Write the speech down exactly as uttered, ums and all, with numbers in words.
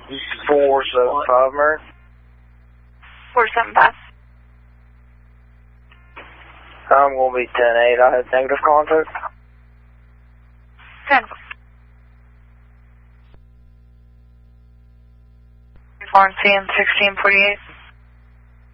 four seven five, Mary. four seven five. I'm going to be ten eight. I had negative contact. ten. Four and C M sixteen forty-eight.